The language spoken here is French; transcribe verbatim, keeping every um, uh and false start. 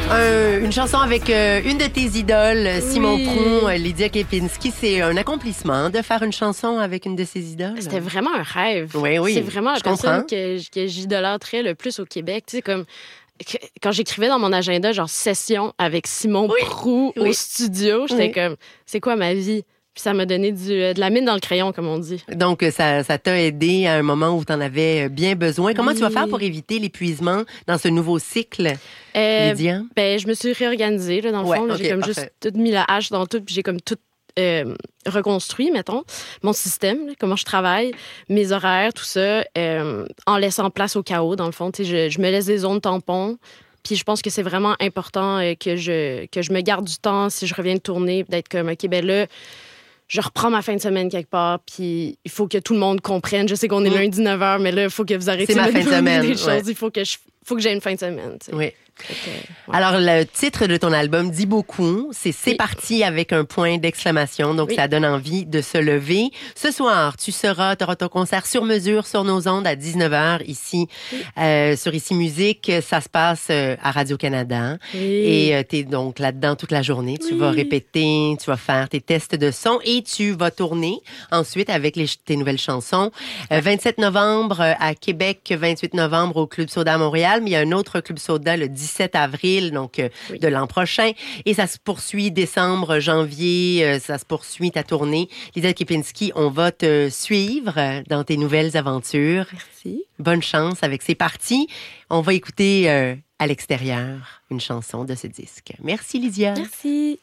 Un, une chanson avec euh, une de tes idoles, Simon Oui. Prou, euh, Lydia Kepinski. C'est un accomplissement de faire une chanson avec une de ses idoles. C'était vraiment un rêve. Oui, oui, C'est vraiment la je personne comprends. que, que j'idolâtrais le plus au Québec. Tu sais, comme que- quand j'écrivais dans mon agenda, genre session avec Simon Oui. Prou Oui. au studio, j'étais Oui. comme, c'est quoi ma vie? Puis ça m'a donné du, de la mine dans le crayon, comme on dit. Donc, ça, ça t'a aidé à un moment où tu en avais bien besoin. Comment Oui. tu vas faire pour éviter l'épuisement dans ce nouveau cycle, Euh, Lydia? Ben, je me suis réorganisée, là, dans le Ouais, fond. là. ok, J'ai comme parfait. juste tout mis la hache dans tout, puis j'ai comme tout euh, reconstruit, mettons, mon système, là, comment je travaille, mes horaires, tout ça, euh, en laissant place au chaos, dans le fond. Tu sais, je, je me laisse des zones tampons. Puis je pense que c'est vraiment important euh, que, je, que je me garde du temps si je reviens de tourner, d'être comme, OK, ben là, je reprends ma fin de semaine quelque part, puis il faut que tout le monde comprenne. Je sais qu'on est Mm. lundi neuf heures, mais là, il faut que vous arrêtiez C'est ma de me fin de demander semaine, des choses. ouais. Il faut que je, faut que j'ai une fin de semaine. Tu sais. Oui. Fait que, ouais. Alors, le titre de ton album dit beaucoup. C'est C'est Oui. parti avec un point d'exclamation. Donc, Oui. ça donne envie de se lever. Ce soir, tu seras, tu auras ton concert sur mesure sur nos ondes à dix-neuf heures ici, euh, sur Ici Musique. Ça se passe euh, à Radio-Canada. Oui. Et euh, tu es donc là-dedans toute la journée. Tu Oui. vas répéter, tu vas faire tes tests de son et tu vas tourner ensuite avec les, tes nouvelles chansons. Euh, vingt-sept novembre euh, à Québec, vingt-huit novembre au Club Soda à Montréal. Mais il y a un autre Club Soda le dix-sept avril, donc euh, Oui. de l'an prochain. Et ça se poursuit décembre, janvier, euh, ça se poursuit ta tournée. Lydia Kepinski, on va te suivre euh, dans tes nouvelles aventures. Merci. Bonne chance avec C'est parti. On va écouter euh, à l'extérieur une chanson de ce disque. Merci Lydia. Merci.